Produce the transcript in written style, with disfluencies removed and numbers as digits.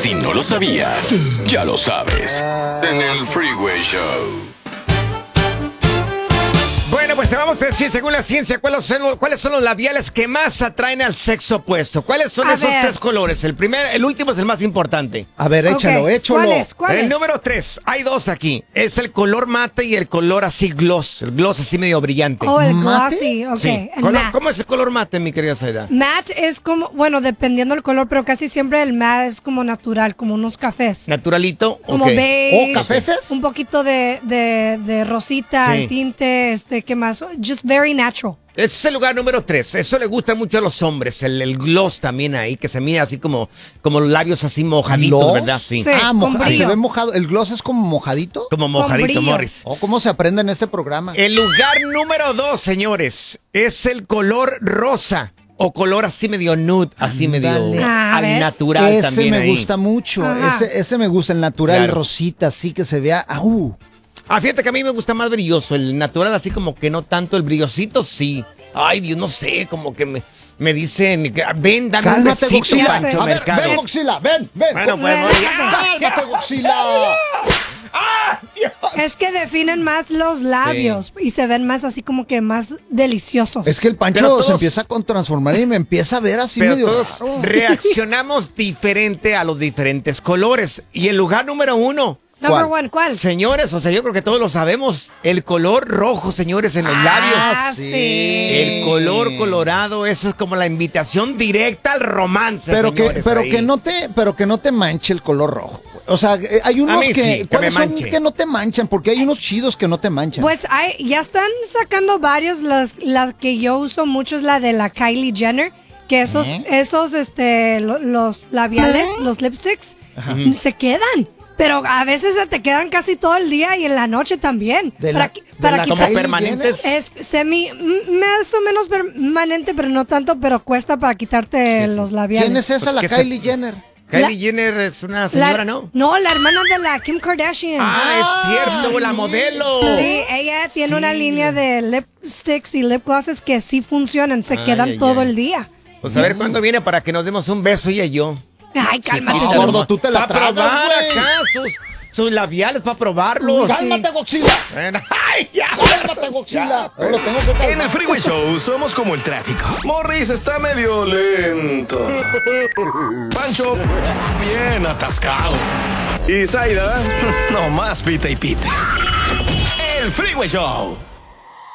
Si no lo sabías, ya lo sabes. En el Freeway Show. Bueno, pues te vamos a decir, según la ciencia, cuáles son los labiales que más atraen al sexo opuesto. ¿Cuáles son esos tres colores? El último es el más importante. A ver, échalo. ¿Cuál es? El número 3, hay dos aquí. Es el color mate y el color así gloss. El gloss así medio brillante. Oh, el ¿Mate? glossy, ok. Sí. ¿Cómo es el color mate, mi querida Zaida? Matte es como, bueno, dependiendo del color, pero casi siempre el matte es como natural, como unos cafés. Naturalito. Como ok. beige. ¿cafeses? Un poquito de rosita, Sí. el tinte, ¿qué más? Just very natural. Ese es el lugar número 3. Eso le gusta mucho a los hombres. El gloss también ahí, que se mira así como los labios así mojaditos, ¿Gloss? ¿verdad? Sí. Sí. con Se brillo. ve mojado. ¿El gloss es como mojadito? Como mojadito, brillo. Morris. ¿Cómo se aprende en este programa? El lugar número 2, señores, es el color rosa. O color así medio nude, así medio Ándale. al ¿ves? natural Ese también me ahí. gusta mucho. Ajá. Ese me gusta, el natural, Claro. rosita, así que se vea. Fíjate que a mí me gusta más brilloso, el natural así como que no tanto, el brillosito sí. Ay, Dios, no sé, como que me dicen, ven, dame Cálmate, un besito, Godzilla. Pancho A ver, Mercado. ven, Godzilla, ven. Bueno, pues, Cálmate, Godzilla. Es que definen más los labios y se ven más así como que más deliciosos. Es que el Pancho Pero todos- se empieza a transformar y me empieza a ver así Pero medio todos raro. reaccionamos diferente a los diferentes colores. Y el lugar número 1, Number one, ¿cuál? señores, o sea, yo creo que todos lo sabemos, el color rojo, señores, en los labios. Ah, sí. El color colorado, eso es como la invitación directa al romance, Pero señores, ahí. que no te manche el color rojo. O sea, hay unos mí sí, que ¿cuáles me son manche. que no te manchan? Porque hay unos chidos que no te manchan. Pues ya están sacando varios. Las que yo uso mucho es la de la Kylie Jenner. Que esos los labiales, los lipsticks, se quedan. Pero a veces se te quedan casi todo el día y en la noche también. Para como quitar. permanentes. Es más o menos permanente, pero no tanto, pero cuesta para quitarte los labiales. ¿Quién es esa, Pues la que Kylie Jenner? Kylie Jenner es una señora, ¿no? No, la hermana de la Kim Kardashian. Es cierto, la modelo. Sí, ella tiene una línea de lipsticks y lip glosses que sí funcionan, se quedan todo el día. Pues a ver cuándo viene para que nos demos un beso ella y yo. Ay, cálmate. Ah, gordo, tú te la Para tragas, probar güey. acá sus labiales, para probarlos. ¡Cálmate, Godzilla! ¡Ay, ya! ¡Cálmate, Godzilla! Ahora lo tengo que calmar. En el Freeway Show somos como el tráfico. Morris está medio lento. Pancho, bien atascado. Y Zaida, no más pita y pita. El Freeway Show.